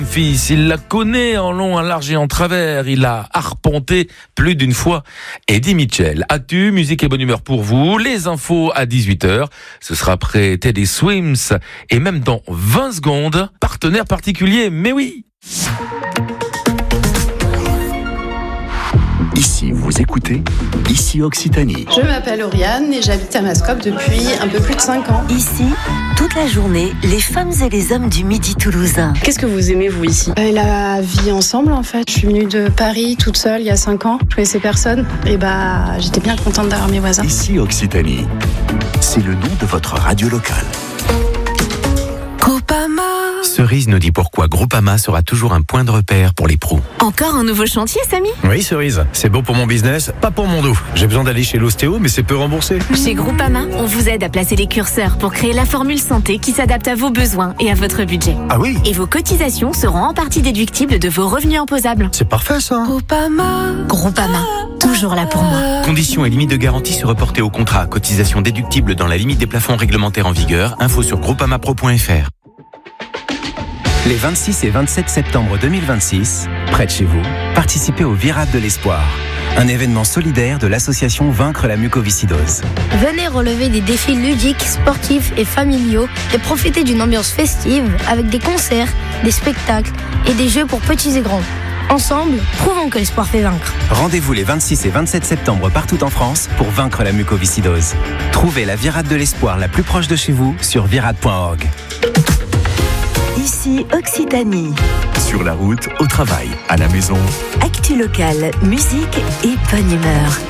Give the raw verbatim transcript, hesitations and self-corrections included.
Fils, il la connaît en long, en large et en travers. Il a arpenté plus d'une fois. Eddie Mitchell, actu, musique et bonne humeur pour vous. Les infos à dix-huit heures. Ce sera après Teddy Swims. Et même dans vingt secondes, partenaire particulier. Mais oui! Ici, vous écoutez Ici Occitanie. Je m'appelle Oriane et j'habite à Mascope depuis un peu plus de cinq ans. Ici, toute la journée, les femmes et les hommes du Midi toulousain. Qu'est-ce que vous aimez, vous, ici ? euh, La vie ensemble, en fait. Je suis venue de Paris toute seule il y a cinq ans. Je connaissais personne. Et bah, j'étais bien contente d'avoir mes voisins. Ici Occitanie, c'est le nom de votre radio locale. Groupama. Cerise nous dit pourquoi Groupama sera toujours un point de repère pour les pros. Encore un nouveau chantier, Samy ? Oui, Cerise, c'est bon pour mon business, pas pour mon dos. J'ai besoin d'aller chez l'ostéo, mais c'est peu remboursé. Chez Groupama, on vous aide à placer les curseurs pour créer la formule santé qui s'adapte à vos besoins et à votre budget. Ah oui ? Et vos cotisations seront en partie déductibles de vos revenus imposables. C'est parfait, ça. Groupama. Groupama, toujours là pour moi. Conditions et limites de garantie se reporter au contrat. Cotisation déductible dans la limite des plafonds réglementaires en vigueur. Info sur groupamapro point f r. Les vingt-six et vingt-sept septembre deux mille vingt-six, près de chez vous, participez au Virade de l'Espoir, un événement solidaire de l'association Vaincre la mucoviscidose. Venez relever des défis ludiques, sportifs et familiaux et profitez d'une ambiance festive avec des concerts, des spectacles et des jeux pour petits et grands. Ensemble, prouvons que l'espoir fait vaincre. Rendez-vous les vingt-six et vingt-sept septembre partout en France pour vaincre la mucoviscidose. Trouvez la Virade de l'Espoir la plus proche de chez vous sur virade point org. Ici Occitanie. Sur la route, au travail, à la maison. Actu locale, musique et bonne humeur.